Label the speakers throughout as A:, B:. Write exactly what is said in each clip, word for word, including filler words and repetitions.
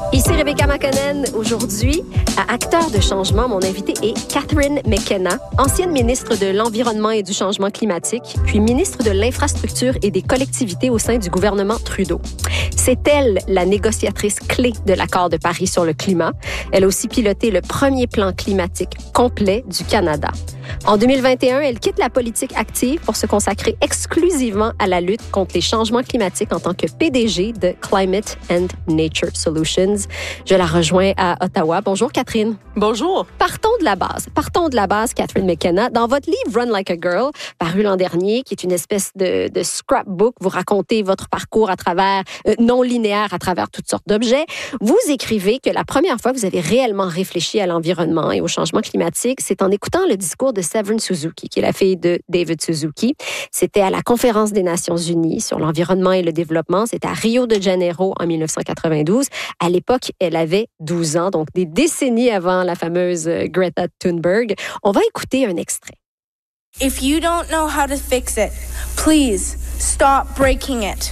A: Ici Rebecca McConnell. Aujourd'hui, à Acteurs de changement, mon invité est Catherine McKenna, ancienne ministre de l'Environnement et du Changement climatique, puis ministre de l'Infrastructure et des collectivités au sein du gouvernement Trudeau. C'est elle la négociatrice clé de l'accord de Paris sur le climat. Elle a aussi piloté le premier plan climatique complet du Canada. En deux mille vingt et un, elle quitte la politique active pour se consacrer exclusivement à la lutte contre les changements climatiques en tant que P D G de Climate and Nature Solutions. Je la rejoins à Ottawa. Bonjour, Catherine.
B: Bonjour.
A: Partons de la base. Partons de la base, Catherine McKenna. Dans votre livre Run Like a Girl, paru l'an dernier, qui est une espèce de, de scrapbook, vous racontez votre parcours à travers, euh, non linéaire à travers toutes sortes d'objets. Vous écrivez que la première fois que vous avez réellement réfléchi à l'environnement et au changement climatique, c'est en écoutant le discours de Severn Suzuki, qui est la fille de David Suzuki. C'était à la Conférence des Nations Unies sur l'environnement et le développement. C'était à Rio de Janeiro en dix-neuf cent quatre-vingt-douze. À l'époque, elle avait douze ans, donc des décennies avant la fameuse Greta Thunberg. On va écouter un extrait.
C: If you don't know how to fix it, please stop breaking it.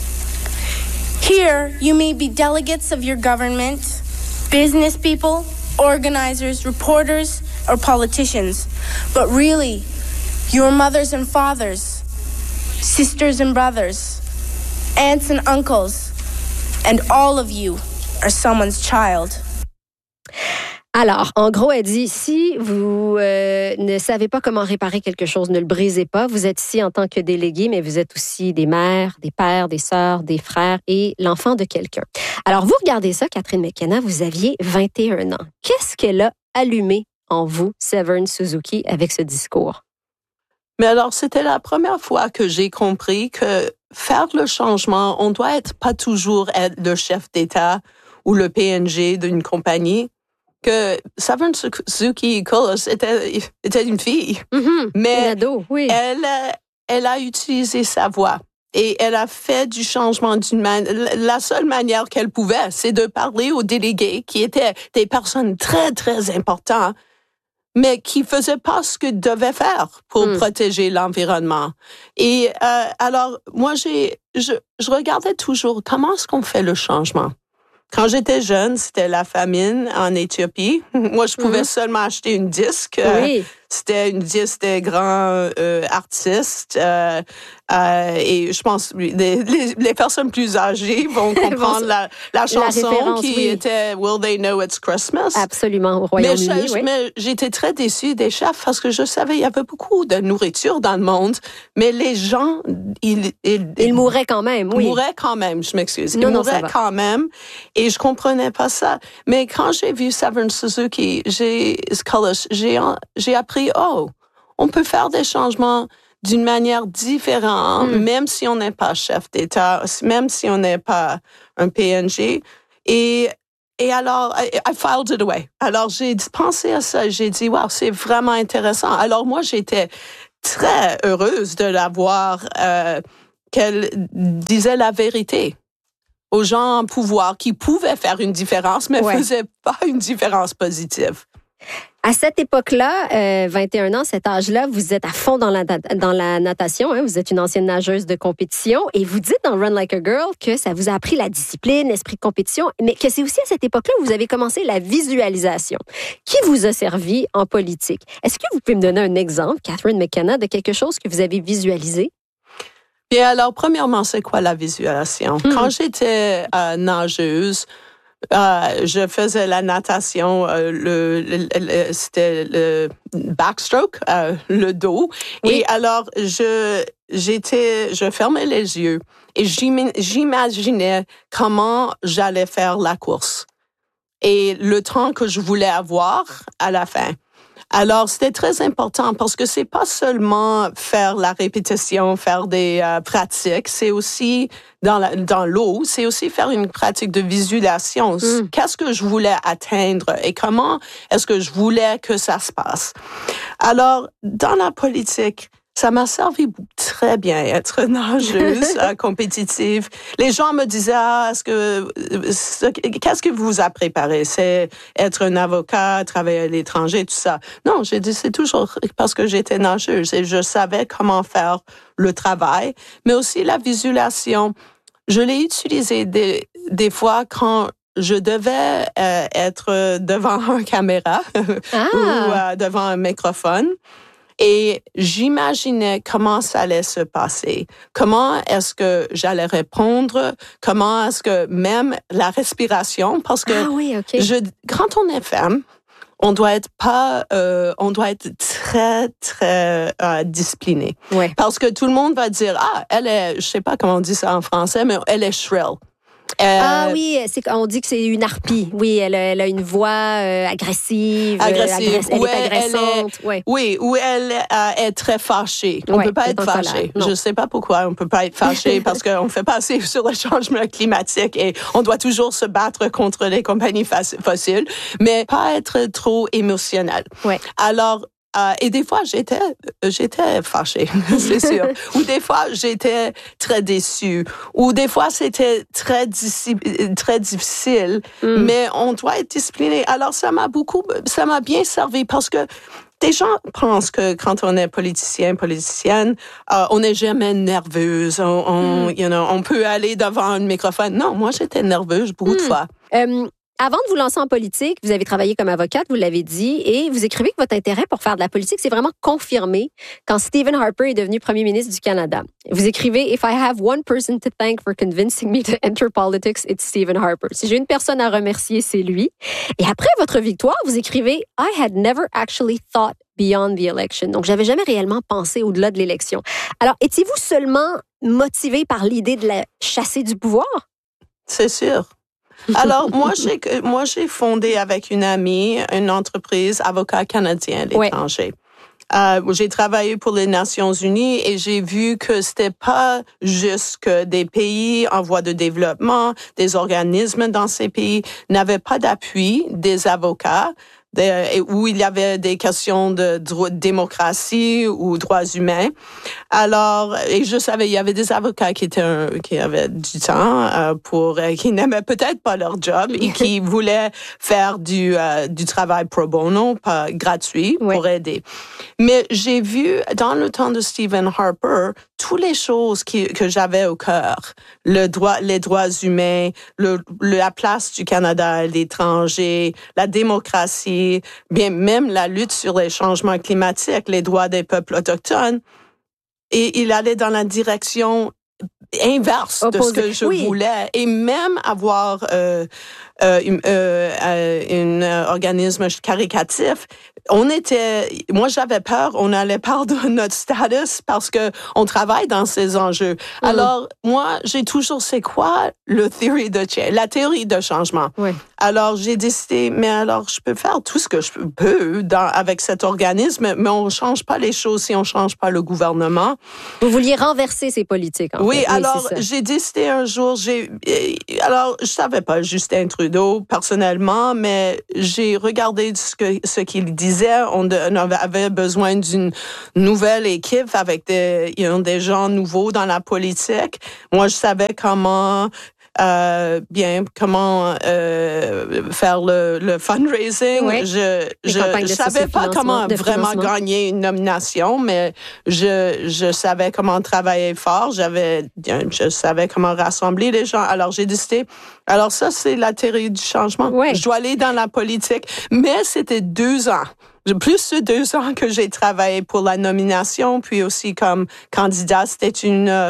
C: Here, you may be delegates of your government, business people, organizers, reporters, or politicians, but really, your mothers and fathers, sisters and brothers, aunts and uncles, and all of you are someone's child.
A: Alors, en gros, elle dit, si vous euh, ne savez pas comment réparer quelque chose, ne le brisez pas. Vous êtes ici en tant que délégué, mais vous êtes aussi des mères, des pères, des sœurs, des frères et l'enfant de quelqu'un. Alors, vous regardez ça, Catherine McKenna, vous aviez vingt et un ans. Qu'est-ce qu'elle a allumé en vous, Severn Suzuki, avec ce discours?
B: Mais alors, c'était la première fois que j'ai compris que faire le changement, on doit être pas toujours être le chef d'État ou le P N G d'une compagnie. Que Severn Suzuki Colas était, était une fille,
A: mm-hmm.
B: mais
A: une ado, oui.
B: elle, elle a utilisé sa voix et elle a fait du changement d'une manière. La seule manière qu'elle pouvait, c'est de parler aux délégués qui étaient des personnes très, très importantes, mais qui faisaient pas ce qu'ils devaient faire pour mm. protéger l'environnement. Et euh, alors, moi, j'ai, je, je regardais toujours comment est-ce qu'on fait le changement. Quand j'étais jeune, c'était la famine en Éthiopie. Moi, je pouvais mm-hmm. seulement acheter une disque.
A: Oui.
B: C'était une disque des grands euh, artistes. Euh, euh, et je pense les, les, les personnes plus âgées vont comprendre la, la chanson
A: la
B: qui
A: oui.
B: était Will They Know It's Christmas?
A: Absolument, au Royaume-Uni.
B: Mais, je,
A: oui.
B: mais j'étais très déçue des chefs parce que je savais il y avait beaucoup de nourriture dans le monde, mais les gens, ils... Ils,
A: ils mouraient quand même, oui.
B: Ils mouraient quand même, je m'excuse.
A: Non,
B: ils
A: non,
B: mouraient quand même. Et je comprenais pas ça. Mais quand j'ai vu Severn Suzuki, j'ai, j'ai, j'ai appris, oh, on peut faire des changements d'une manière différente, mm. même si on n'est pas chef d'État, même si on n'est pas un P N G. Et, et alors, I, I filed it away. Alors, j'ai pensé à ça. J'ai dit, wow, c'est vraiment intéressant. Alors, moi, j'étais très heureuse de la voir, euh, qu'elle disait la vérité aux gens en pouvoir qui pouvaient faire une différence, mais ne ouais. faisaient pas une différence positive.
A: À cette époque-là, euh, vingt et un ans, cet âge-là, vous êtes à fond dans la, dans la natation. Hein? Vous êtes une ancienne nageuse de compétition et vous dites dans Run Like a Girl que ça vous a appris la discipline, l'esprit de compétition, mais que c'est aussi à cette époque-là où vous avez commencé la visualisation qui vous a servi en politique. Est-ce que vous pouvez me donner un exemple, Catherine McKenna, de quelque chose que vous avez visualisé?
B: Bien, alors, premièrement, c'est quoi la visualisation? Mmh. Quand j'étais euh, nageuse, Euh, je faisais la natation, euh, le, le, le, c'était le backstroke, euh, le dos. Oui. Et alors, je, j'étais, je fermais les yeux et j'imaginais comment j'allais faire la course et le temps que je voulais avoir à la fin. Alors, c'était très important parce que c'est pas seulement faire la répétition, faire des euh, pratiques, c'est aussi dans la, dans l'eau, c'est aussi faire une pratique de visualisation. Mm. Qu'est-ce que je voulais atteindre et comment est-ce que je voulais que ça se passe? Alors, dans la politique, ça m'a servi très bien être nageuse euh, compétitive. Les gens me disaient, ah, est-ce que, qu'est-ce que vous a préparé? C'est être un avocat, travailler à l'étranger, tout ça. Non, j'ai dit, c'est toujours parce que j'étais nageuse et je savais comment faire le travail, mais aussi la visualisation. Je l'ai utilisée des, des fois quand je devais euh, être devant une caméra
A: Ah.
B: ou euh, devant un microphone. Et j'imaginais comment ça allait se passer. Comment est-ce que j'allais répondre? Comment est-ce que même la respiration, parce que
A: Ah oui, OK.
B: je, quand on est femme, on doit être pas, euh, on doit être très très euh, discipliné.
A: Ouais.
B: Parce que tout le monde va dire ah elle est, je sais pas comment on dit ça en français, mais elle est shrill. Euh,
A: Ah oui, c'est, on dit que c'est une harpie. Oui, elle, a- elle a une voix euh, agressive. euh,
B: Agressive.
A: agress- elle
B: Ou
A: est
B: elle- elle est-
A: agressante. Ouais.
B: Oui, ou elle euh, est très fâchée. On
A: Ouais,
B: peut pas
A: elle
B: être
A: est en colère.
B: fâché.
A: Non.
B: Je sais pas pourquoi on peut pas être fâché parce qu'on fait pas assez sur le changement climatique et on doit toujours se battre contre les compagnies faci- fossiles, mais pas être trop émotionnel.
A: Ouais.
B: Alors, Euh, et des fois, j'étais, j'étais fâchée, c'est sûr. Ou des fois, j'étais très déçue. Ou des fois, c'était très, dissi- très difficile.
A: Mm.
B: Mais on doit être discipliné. Alors, ça m'a beaucoup, ça m'a bien servi parce que des gens pensent que quand on est politicien, politicienne, euh, on n'est jamais nerveuse. On, on,
A: Mm.
B: you know, on peut aller devant un microphone. Non, moi, j'étais nerveuse beaucoup de
A: Mm.
B: fois.
A: Euh, Avant de vous lancer en politique, vous avez travaillé comme avocate, vous l'avez dit, et vous écrivez que votre intérêt pour faire de la politique s'est vraiment confirmé quand Stephen Harper est devenu premier ministre du Canada. Vous écrivez « If I have one person to thank for convincing me to enter politics, it's Stephen Harper. » Si j'ai une personne à remercier, c'est lui. Et après votre victoire, vous écrivez « I had never actually thought beyond the election. » Donc, j'avais jamais réellement pensé au-delà de l'élection. Alors, étiez-vous seulement motivé par l'idée de la chasser du pouvoir?
B: C'est sûr. Alors, moi, j'ai, moi, j'ai fondé avec une amie une entreprise avocat canadien à l'étranger. Ouais. Euh, j'ai travaillé pour les Nations Unies et j'ai vu que c'était pas juste que des pays en voie de développement, des organismes dans ces pays n'avaient pas d'appui des avocats. Des, où il y avait des questions de, de démocratie ou droits humains. Alors, et je savais, il y avait des avocats qui étaient, qui avaient du temps euh, pour, euh, qui n'aimaient peut-être pas leur job et qui voulaient faire du, euh, du travail pro bono, pas gratuit,
A: ouais.
B: pour aider. Mais j'ai vu, dans le temps de Stephen Harper, toutes les choses qui, que j'avais au cœur. Le droit, les droits humains, le, la place du Canada à l'étranger, la démocratie, bien même la lutte sur les changements climatiques, les droits des peuples autochtones. Et il allait dans la direction inverse Opposé. de ce que je oui. voulais. Et même avoir euh, euh, une, euh, un euh, organisme caricatif, on était, moi j'avais peur, on allait perdre notre status parce que on travaille dans ces enjeux. Mm. Alors moi j'ai toujours c'est quoi le theory de change, la théorie de changement.
A: Oui.
B: Alors j'ai décidé mais alors je peux faire tout ce que je peux dans, avec cet organisme, mais on change pas les choses si on change pas le gouvernement.
A: Vous vouliez renverser ces politiques. En
B: oui,
A: fait.
B: alors
A: oui,
B: j'ai décidé un jour, j'ai alors je savais pas Justin Trudeau personnellement, mais j'ai regardé ce que ce qu'il disait. On avait besoin d'une nouvelle équipe avec des, you know, des gens nouveaux dans la politique. Moi, je savais comment euh, bien comment euh, faire le, le fundraising.
A: Oui.
B: Je je, je savais pas comment vraiment gagner une nomination, mais je je savais comment travailler fort. J'avais je savais comment rassembler les gens. Alors j'ai décidé. Alors ça c'est la théorie du changement.
A: Oui.
B: Je dois aller dans la politique, mais c'était deux ans. Plus de deux ans que j'ai travaillé pour la nomination, puis aussi comme candidat, c'était une euh,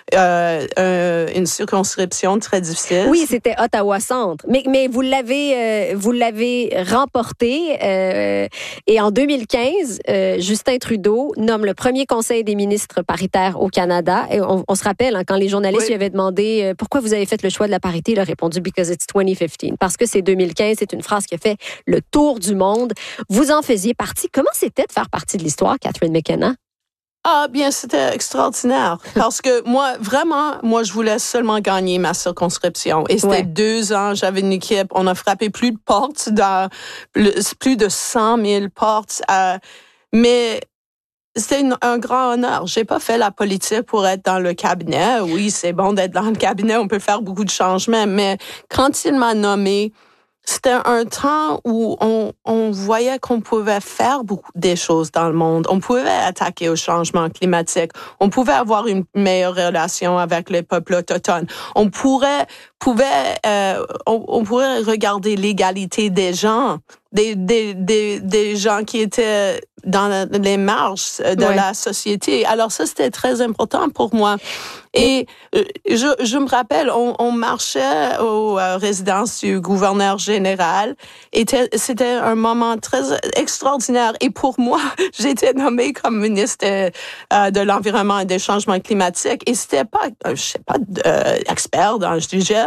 B: euh, une circonscription très difficile.
A: Oui, c'était Ottawa Centre, mais mais vous l'avez euh, vous l'avez remporté euh, et en deux mille quinze, euh, Justin Trudeau nomme le premier Conseil des ministres paritaire au Canada. Et on, on se rappelle hein, quand les journalistes oui. lui avaient demandé euh, pourquoi vous avez fait le choix de la parité, il a répondu because it's twenty fifteen, parce que c'est deux mille quinze, c'est une phrase qui a fait le tour du monde. Vous en faisiez partie. Comment c'était de faire partie de l'histoire, Catherine McKenna?
B: Ah, bien, c'était extraordinaire. Parce que moi, vraiment, moi, je voulais seulement gagner ma circonscription. Et c'était ouais. deux ans, j'avais une équipe. On a frappé plus de portes, dans plus de cent mille portes. Euh, mais c'était une, un grand honneur. J'ai pas fait la politique pour être dans le cabinet. Oui, c'est bon d'être dans le cabinet. On peut faire beaucoup de changements. Mais quand il m'a nommé, c'était un temps où on, on voyait qu'on pouvait faire beaucoup des choses dans le monde. On pouvait attaquer au changement climatique. On pouvait avoir une meilleure relation avec les peuples autochtones. On pourrait, pouvait, euh, on, on pourrait regarder l'égalité des gens, des, des, des, des gens qui étaient dans les marges de ouais. la société. Alors ça, c'était très important pour moi. Et je, je me rappelle, on, on marchait aux euh, résidences du gouverneur général. Et c'était un moment très extraordinaire. Et pour moi, j'étais nommée comme ministre de, euh, de l'Environnement et des changements climatiques. Et c'était pas, je sais pas, euh, expert dans le sujet.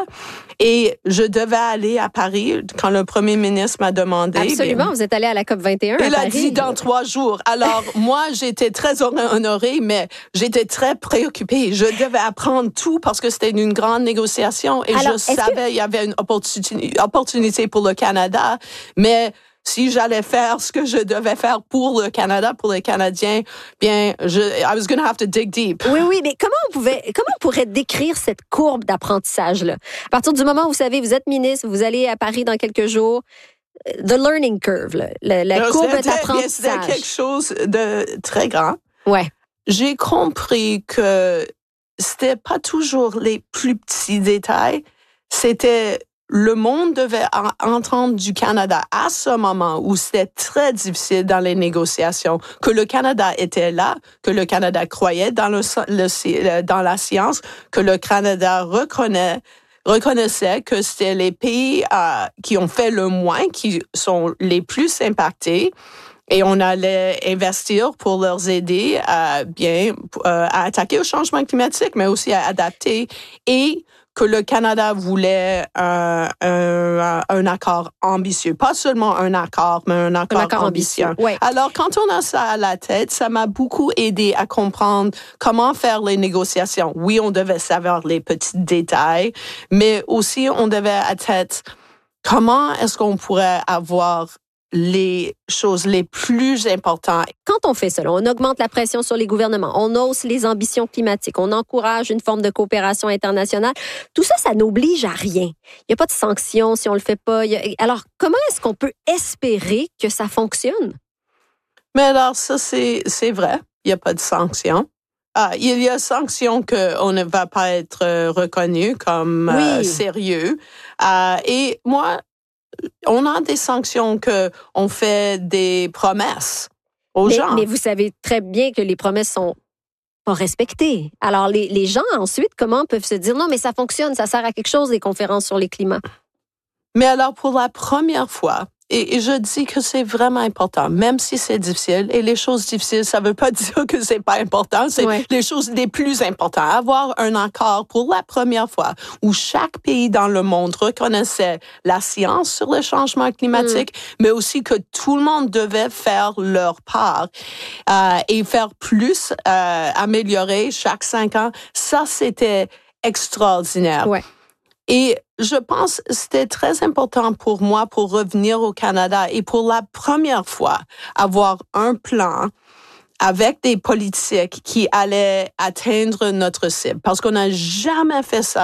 B: Et je devais aller à Paris quand le premier ministre m'a demandé.
A: Absolument,
B: bien,
A: vous êtes allé à la COP vingt et un à
B: il
A: Paris.
B: a dit dans trois jours. Alors, moi, j'étais très honorée, mais j'étais très préoccupée. Je devais apprendre tout parce que c'était une grande négociation et Alors, je savais qu'il que... y avait une opportunité, opportunité pour le Canada, mais si j'allais faire ce que je devais faire pour le Canada, pour les Canadiens, bien, je, I was going to have to dig deep.
A: Oui, oui, mais comment on pouvait, comment on pourrait décrire cette courbe d'apprentissage-là? À partir du moment où vous savez, vous êtes ministre, vous allez à Paris dans quelques jours, the learning curve, là, la, la
B: Alors,
A: courbe
B: c'était,
A: d'apprentissage.
B: C'était quelque chose de très grand.
A: Ouais.
B: J'ai compris que c'était pas toujours les plus petits détails, c'était le monde devait entendre du Canada à ce moment où c'était très difficile dans les négociations, que le Canada était là, que le Canada croyait dans, le, le, dans la science, que le Canada reconnaît, reconnaissait que c'était les pays euh, qui ont fait le moins, qui sont les plus impactés. Et on allait investir pour leur aider à bien euh, à attaquer au changement climatique, mais aussi à adapter, et que le Canada voulait un, un, un accord ambitieux. Pas seulement un accord, mais un accord, un accord ambitieux. ambitieux.
A: Ouais.
B: Alors, quand on a ça à la tête, ça m'a beaucoup aidé à comprendre comment faire les négociations. Oui, on devait savoir les petits détails, mais aussi on devait à tête comment est-ce qu'on pourrait avoir les choses les plus importantes.
A: Quand on fait cela, on augmente la pression sur les gouvernements, on hausse les ambitions climatiques, on encourage une forme de coopération internationale. Tout ça, ça n'oblige à rien. Il n'y a pas de sanctions si on le fait pas. A... Alors, comment est-ce qu'on peut espérer que ça fonctionne?
B: Mais alors, ça, c'est, c'est vrai. Il n'y a pas de sanctions. Ah, il y a sanctions qu'on ne va pas être reconnu comme oui. euh, sérieux. Euh, et moi, on a des sanctions que on fait des promesses aux
A: mais,
B: gens.
A: Mais vous savez très bien que les promesses sont pas respectées. Alors, les, les gens, ensuite, comment peuvent se dire, non, mais ça fonctionne, ça sert à quelque chose, les conférences sur les climats?
B: Mais alors, pour la première fois, et, et je dis que c'est vraiment important, même si c'est difficile, et les choses difficiles, ça veut pas dire que c'est pas important, c'est ouais. les choses les plus importantes. Avoir un accord pour la première fois où chaque pays dans le monde reconnaissait la science sur le changement climatique, mm. mais aussi que tout le monde devait faire leur part euh, et faire plus, euh, améliorer chaque cinq ans. Ça, c'était extraordinaire.
A: Ouais.
B: Et je pense que c'était très important pour moi pour revenir au Canada et pour la première fois avoir un plan avec des politiques qui allaient atteindre notre cible. Parce qu'on n'a jamais fait ça